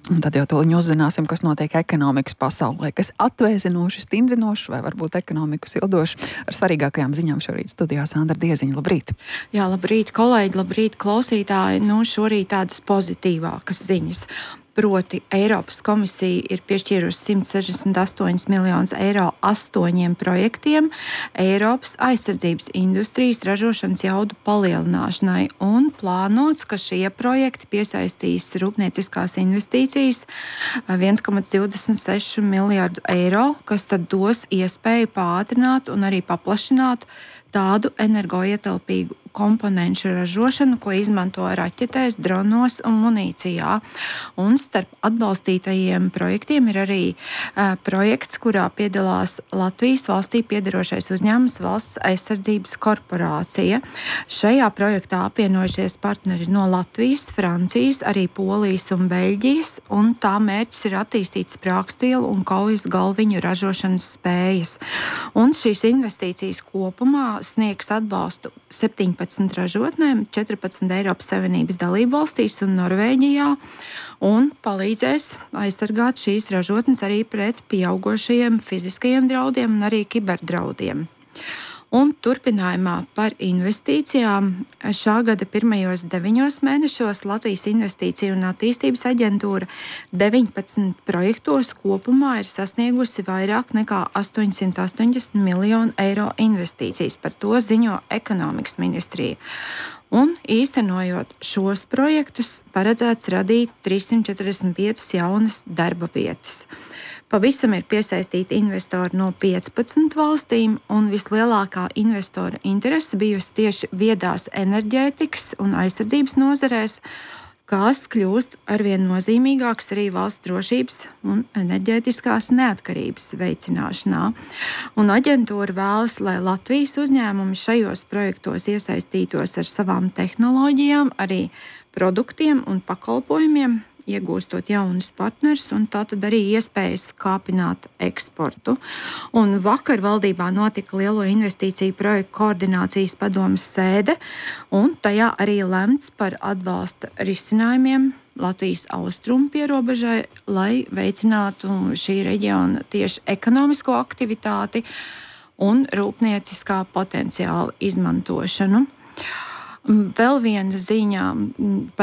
Un tad jau tūlīt uzzināsim, kas notiek ekonomikas pasaulē, kas atvēsinoši, stindzinoši vai varbūt ekonomiku sildoši. Ar svarīgākajām ziņām šorīt studijā Sandra Dieziņa. Labrīt! Jā, labrīt, kolēģi, labrīt, klausītāji. Šorīt tādas pozitīvākas ziņas. Proti, Eiropas komisija ir piešķīrusi 168 miljonus eiro 8 projektiem Eiropas aizsardzības industrijas ražošanas jaudu palielināšanai, un plānots, ka šie projekti piesaistīs rūpnieciskās investīcijas 1,26 miljardu eiro, kas tad dos iespēju pātrināt un arī paplašināt tādu energoietilpīgu komponentu ražošanu, ko izmanto raķetēs, dronos un munīcijā. Un starp atbalstītajiem projektiem ir arī projekts, kurā piedalās Latvijas valstī piederošais uzņēmums Valsts aizsardzības korporācija. Šajā projektā apvienojušies partneri no Latvijas, Francijas, arī Polijas un Beļģijas, un tā mērķis ir attīstīt sprākstvielu un kaujas galviņu ražošanas spējas. Un šīs investīcijas kopumā sniegs atbalstu 17 ražotnēm, 14 Eiropas Savienības dalību valstīs un Norvēģijā, un palīdzēs aizsargāt šīs ražotnes arī pret pieaugošajiem fiziskajiem draudiem un arī kiberdraudiem. Un turpinājumā par investīcijām šā gada pirmajos 9 mēnešos Latvijas Investīciju un attīstības aģentūra 19 projektos kopumā ir sasniegusi vairāk nekā 880 miljonu eiro investīcijas. Par to ziņo ekonomikas ministrija. Un īstenojot šos projektus, paredzēts radīt 345 jaunas darba vietas. Pavisam ir piesaistīti investori no 15 valstīm, un vislielākā investora interese bijusi tieši viedās enerģētikas un aizsardzības nozarēs, kas kļūst arvien nozīmīgāks arī valsts drošības un enerģētiskās neatkarības veicināšanā. Un aģentūra vēlas, lai Latvijas uzņēmumi šajos projektos iesaistītos ar savām tehnoloģijām, arī produktiem un pakalpojumiem, iegūstot jaunus partnerus, un tā tad arī iespējas kāpināt eksportu. Un vakar valdībā notika lielo investīciju projektu koordinācijas padomes sēde, un tajā arī lemts par atbalsta risinājumiem Latvijas austrumu pierobežai, lai veicinātu šī reģiona tieši ekonomisko aktivitāti un rūpnieciskā potenciāla izmantošanu. Vēl viena ziņā